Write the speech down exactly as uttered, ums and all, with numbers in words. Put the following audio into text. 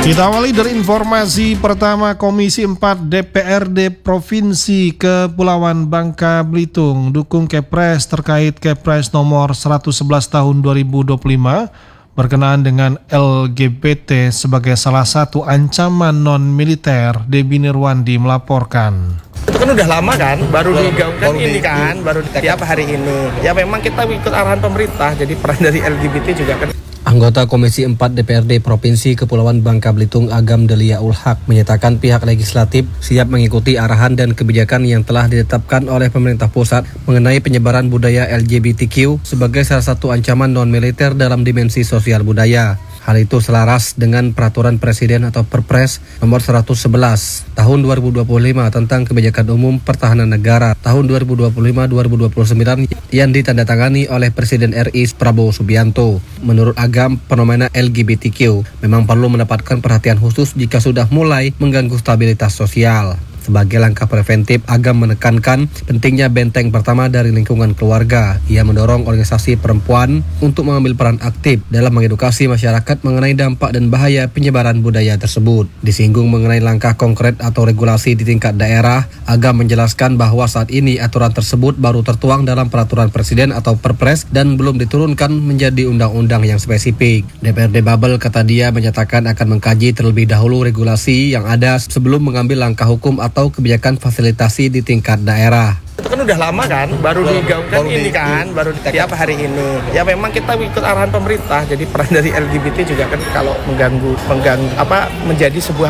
Kita awali dari informasi pertama. Komisi empat D P R D Provinsi Kepulauan Bangka Belitung dukung Kepres terkait Kepres nomor seratus sebelas tahun dua ribu dua puluh lima berkenaan dengan L G B T sebagai salah satu ancaman non-militer. Debbie Nirwandi melaporkan. Itu kan udah lama kan, baru digaungkan ini kan, baru tiap hari ini. Ya memang kita ikut arahan pemerintah, jadi peran dari L G B T juga kan. Anggota Komisi empat D P R D Provinsi Kepulauan Bangka Belitung Agam Delia Ulhak menyatakan pihak legislatif siap mengikuti arahan dan kebijakan yang telah ditetapkan oleh pemerintah pusat mengenai penyebaran budaya L G B T Q sebagai salah satu ancaman non-militer dalam dimensi sosial budaya. Hal itu selaras dengan Peraturan Presiden atau Perpres nomor seratus sebelas tahun dua ribu dua puluh lima tentang Kebijakan Umum Pertahanan Negara tahun dua ribu dua puluh lima sampai dua ribu dua puluh sembilan yang ditandatangani oleh Presiden R I Prabowo Subianto. Menurut Agam, fenomena L G B T Q memang perlu mendapatkan perhatian khusus jika sudah mulai mengganggu stabilitas sosial. Sebagai langkah preventif, Agam menekankan pentingnya benteng pertama dari lingkungan keluarga. Ia mendorong organisasi perempuan untuk mengambil peran aktif dalam mengedukasi masyarakat mengenai dampak dan bahaya penyebaran budaya tersebut. Disinggung mengenai langkah konkret atau regulasi di tingkat daerah, Agam menjelaskan bahwa saat ini aturan tersebut baru tertuang dalam Peraturan Presiden atau Perpres dan belum diturunkan menjadi undang-undang yang spesifik. D P R D Babel, kata dia, menyatakan akan mengkaji terlebih dahulu regulasi yang ada sebelum mengambil langkah hukum atau kebijakan fasilitasi di tingkat daerah. Itu kan udah lama kan, baru digaungkan ini kan, baru tiap hari ini. Ya memang kita ikut arahan pemerintah, jadi peran dari L G B T juga kan kalau mengganggu, mengganggu apa menjadi sebuah